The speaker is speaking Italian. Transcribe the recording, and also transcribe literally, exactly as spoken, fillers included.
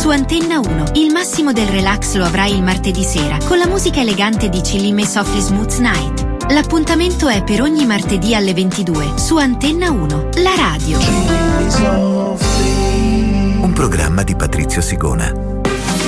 su Antenna uno. Il massimo del relax lo avrai il martedì sera con la musica elegante di Chillin' Me Softly Smooth Night. L'appuntamento è per ogni martedì alle ventidue su Antenna uno, la radio. Un programma di Patrizio Sigona.